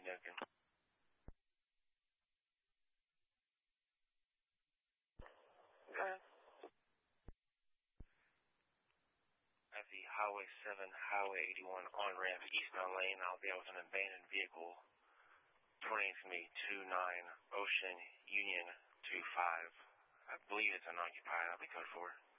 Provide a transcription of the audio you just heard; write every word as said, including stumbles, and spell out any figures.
Duncan. Go ahead. At the Highway seven, Highway eighty-one on-ramp, eastbound lane, I'll be out with an abandoned vehicle. twenty-eighth to me, two nine, Ocean Union two five. I believe it's unoccupied. I'll be code four.